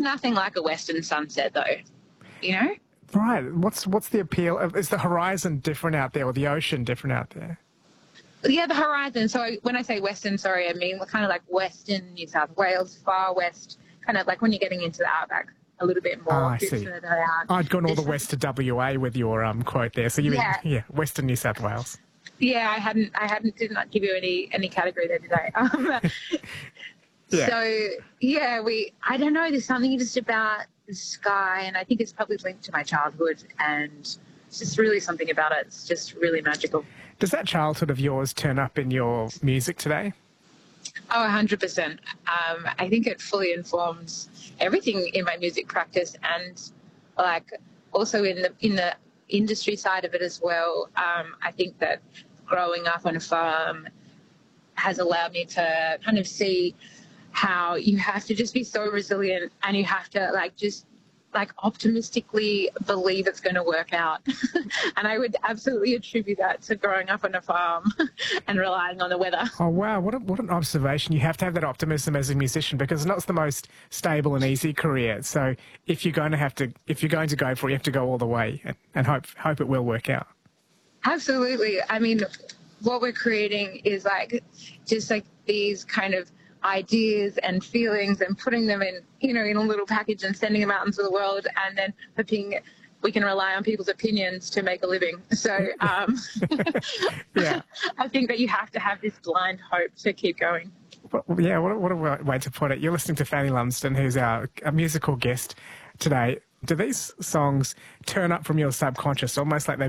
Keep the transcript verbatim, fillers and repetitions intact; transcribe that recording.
nothing like a western sunset, though, you know? Right. What's what's the appeal? Of, is the horizon different out there, or the ocean different out there? Yeah, the horizon. So when I say western, sorry, I mean kind of like western New South Wales, far west, kind of like when you're getting into the outback a little bit more, Oh, I a bit see. further out. I'd gone all the This- west to W A with your um, quote there. So you Yeah. mean, yeah, western New South Wales. Yeah, I hadn't, I hadn't, did not give you any any category there today. Um, Yeah. So yeah, we. I don't know. There's something just about the sky, and I think it's probably linked to my childhood, and it's just really something about it. It's just really magical. Does that childhood of yours turn up in your music today? Oh, one hundred percent. Um, I think it fully informs everything in my music practice, and like also in the in the industry side of it as well. Um, I think that growing up on a farm has allowed me to kind of see how you have to just be so resilient, and you have to like just like optimistically believe it's going to work out. And I would absolutely attribute that to growing up on a farm and relying on the weather. Oh, wow. What, a, what an observation. You have to have that optimism as a musician, because it's not the most stable and easy career. So if you're going to have to, if you're going to go for it, you have to go all the way and, and hope, hope it will work out. Absolutely. I mean, what we're creating is like just like these kind of ideas and feelings and putting them in, you know, in a little package and sending them out into the world, and then hoping we can rely on people's opinions to make a living. So um, Yeah. I think that you have to have this blind hope to keep going. Well, yeah, what a, what a way to put it. You're listening to Fanny Lumsden, who's our, our musical guest today. Do these songs turn up from your subconscious, almost like they